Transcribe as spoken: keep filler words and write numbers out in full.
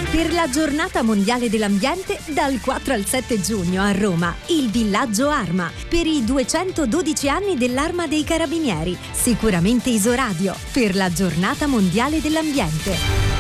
Per la giornata mondiale dell'ambiente dal quattro al sette giugno a Roma, il villaggio Arma, per i duecentododici anni dell'Arma dei Carabinieri, sicuramente Isoradio, per la giornata mondiale dell'ambiente.